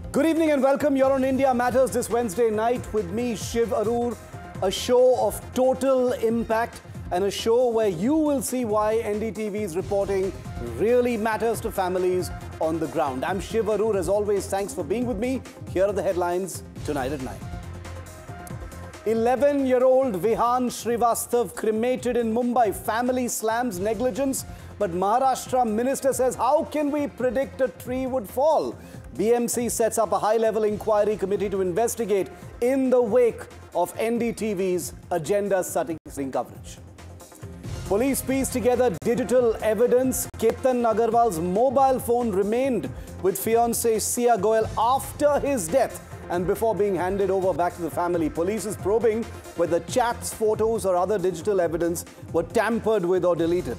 Good evening and welcome. You're on India Matters this Wednesday night with me, Shiv Arur. A show of total impact and a show where you will see why NDTV's reporting really matters to families on the ground. I'm Shiv Arur. As always, thanks for being with me. Here are the headlines tonight at 9. 11-year-old Vihan Srivastav cremated in Mumbai. Family slams negligence, but Maharashtra minister says, how can we predict a tree would fall? BMC sets up a high-level inquiry committee to investigate in the wake of NDTV's agenda-setting coverage. Police pieced together digital evidence. Ketan Agarwal's mobile phone remained with fiancée Sia Goel after his death and before being handed over back to the family. Police is probing whether chats, photos or other digital evidence were tampered with or deleted.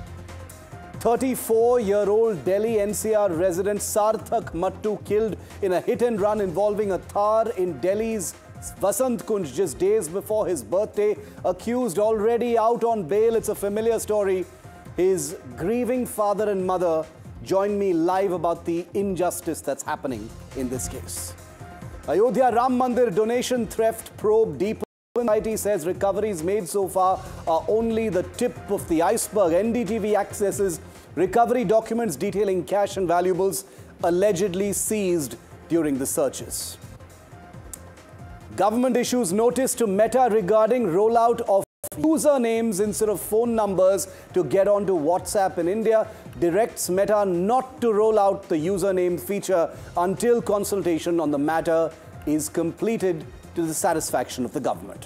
34-year-old Delhi NCR resident Sarthak Mattu killed in a hit-and-run involving a Thar in Delhi's Vasant Kunj just days before his birthday. Accused already out on bail. It's a familiar story. His grieving father and mother join me live about the injustice that's happening in this case. Ayodhya Ram Mandir donation theft probe deeper. IT says recoveries made so far are only the tip of the iceberg. NDTV accesses recovery documents detailing cash and valuables allegedly seized during the searches. Government issues notice to Meta regarding rollout of usernames instead of phone numbers to get onto WhatsApp in India. Directs Meta not to roll out the username feature until consultation on the matter is completed to the satisfaction of the government.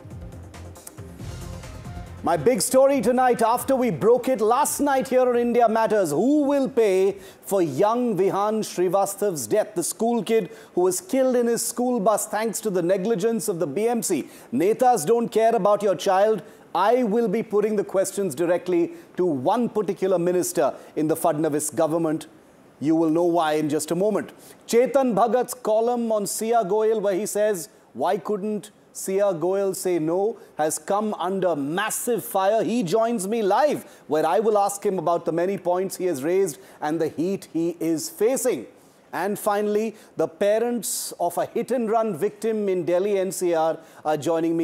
My big story tonight, after we broke it last night here on India Matters, who will pay for young Vihan Srivastav's death? The school kid who was killed in his school bus thanks to the negligence of the BMC. Netas don't care about your child. I will be putting the questions directly to one particular minister in the Fadnavis government. You will know why in just a moment. Chetan Bhagat's column on Sia Goel, where he says, why couldn't Sia Goel say no, has come under massive fire. He joins me live, where I will ask him about the many points he has raised and the heat he is facing. And finally, the parents of a hit-and-run victim in Delhi NCR are joining me.